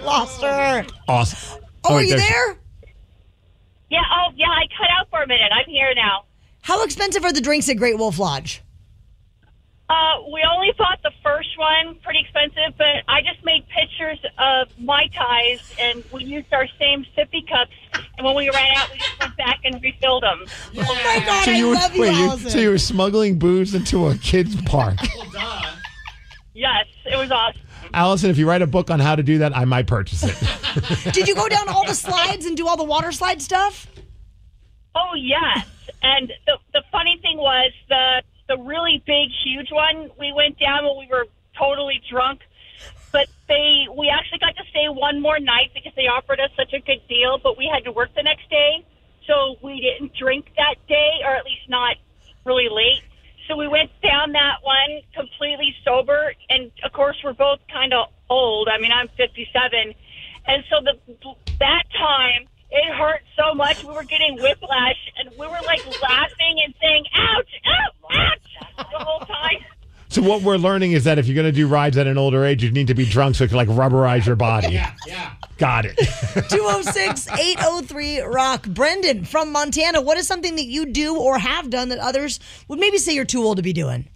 Lost her. Awesome. Oh, are wait, you there's- there? Yeah, I cut out for a minute. I'm here now. How expensive are the drinks at Great Wolf Lodge? We only bought the first one, pretty expensive, but I just made pictures of Mai Tais, and we used our same sippy cups, and when we ran out, we just went back and refilled them. Oh, my God, So I love you, Allison. so you were smuggling booze into a kid's park. Yes, it was awesome. Allison, if you write a book on how to do that, I might purchase it. Did you go down all the slides and do all the water slide stuff? Oh, yes. And the funny thing was the really big, huge one, we went down when we were totally drunk. But we actually got to stay one more night because they offered us such a good deal, but we had to work the next day. So we didn't drink that day, or at least not really late. So we went down that one completely sober. And, of course, we're both kind of old. I mean, I'm 57. And so that time, it hurt so much. We were getting whiplash, and we were, like, laughing and saying, ouch, ouch, ouch, the whole time. So what we're learning is that if you're going to do rides at an older age, you need to be drunk so it can, like, rubberize your body. Yeah. Got it. 206-803-ROCK. Brendan from Montana, what is something that you do or have done that others would maybe say you're too old to be doing?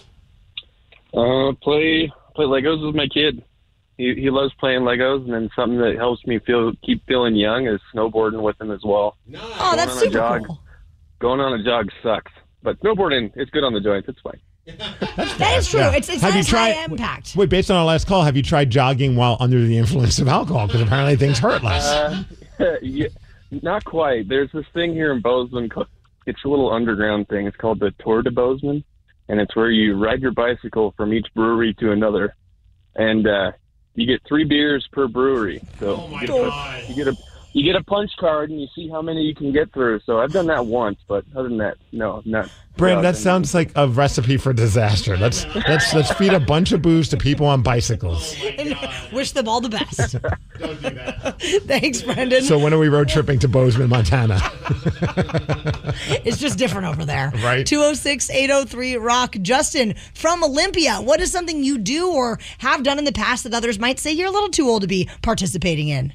Play Legos with my kid. He loves playing Legos, and then something that helps me keep feeling young is snowboarding with him as well. Nice. Oh, that's super cool. Going on a jog sucks, but snowboarding, it's good on the joints. It's fine. That is true. Yeah. It's Have you not tried- high impact. Wait, based on our last call, have you tried jogging while under the influence of alcohol? Because apparently things hurt less. Yeah, not quite. There's this thing here in Bozeman. It's a little underground thing. It's called the Tour de Bozeman, and it's where you ride your bicycle from each brewery to another, and you get 3 beers per brewery. So Oh, my God. you get a punch card, and you see how many you can get through. So I've done that once, but other than that, no, not. Brandon, that sounds like a recipe for disaster. Let's feed a bunch of booze to people on bicycles. And wish them all the best. Don't do that. Thanks, Brendan. So when are we road tripping to Bozeman, Montana? It's just different over there. Right. 206-803-ROCK. Justin from Olympia, what is something you do or have done in the past that others might say you're a little too old to be participating in?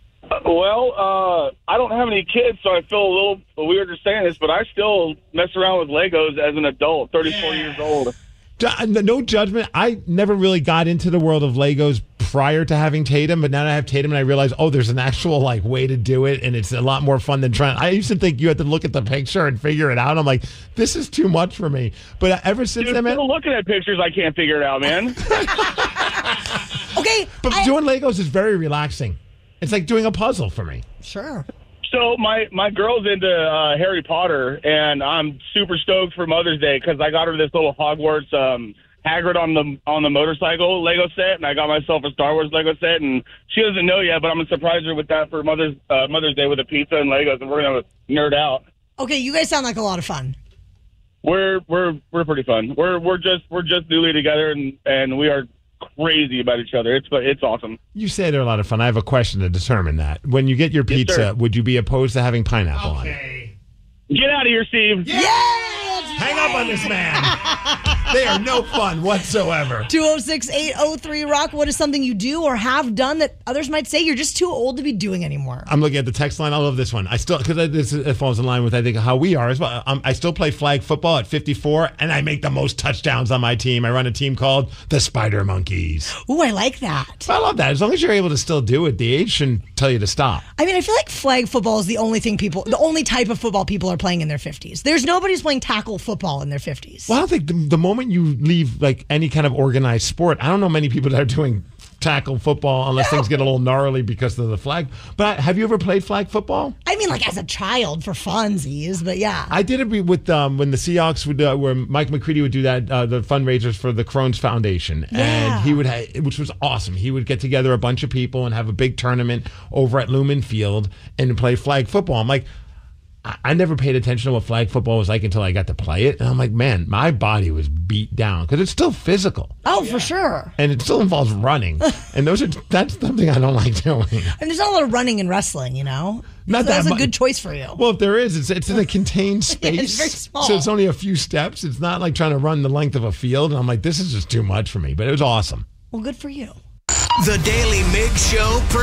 I don't have any kids, so I feel a little weird to saying this, but I still mess around with Legos as an adult, 34 years old. No judgment. I never really got into the world of Legos prior to having Tatum, but now that I have Tatum and I realize, there's an actual way to do it, and it's a lot more fun than trying. I used to think you had to look at the picture and figure it out. I'm like, this is too much for me. But ever since Dude, then, man. still looking at pictures, I can't figure it out, man. Okay. But doing Legos is very relaxing. It's like doing a puzzle for me. Sure. So my girl's into Harry Potter, and I'm super stoked for Mother's Day because I got her this little Hogwarts Hagrid on the motorcycle Lego set, and I got myself a Star Wars Lego set, and she doesn't know yet, but I'm gonna surprise her with that for Mother's Day with a pizza and Legos, and we're gonna nerd out. Okay, you guys sound like a lot of fun. We're pretty fun. We're just newly together, and we are crazy about each other. It's awesome. You say they're a lot of fun. I have a question to determine that. When you get your pizza, sir. would you be opposed to having pineapple on it? Okay. Get out of here, Steve. Hang up on this man. They are no fun whatsoever. 206-803-ROCK. What is something you do or have done that others might say you're just too old to be doing anymore? I'm looking at the text line. I love this one. I still, because it falls in line with, I think, how we are as well. I still play flag football at 54, and I make the most touchdowns on my team. I run a team called the Spider Monkeys. Ooh, I like that. I love that. As long as you're able to still do it, the age shouldn't tell you to stop. I mean, I feel like flag football is the only type of football people are playing in their 50s. There's nobody who's playing tackle football in their 50s. Well, I don't think the moment you leave like any kind of organized sport, I don't know many people that are doing tackle football unless things get a little gnarly because of the flag. But have you ever played flag football? I mean, like as a child for funsies, but yeah. I did it with when the Seahawks would, where Mike McCready would do that, the fundraisers for the Crohn's Foundation, and he would, which was awesome. He would get together a bunch of people and have a big tournament over at Lumen Field and play flag football. I'm like, I never paid attention to what flag football was like until I got to play it. And I'm like, man, my body was beat down because it's still physical. Oh, for sure. And it still involves running. And that's something I don't like doing. And there's not a lot of running and wrestling, you know? Not That's that a good choice for you. Well, if there is, it's in a contained space. It's very small. So it's only a few steps. It's not like trying to run the length of a field. And I'm like, this is just too much for me. But it was awesome. Well, good for you. The Daily Mig Show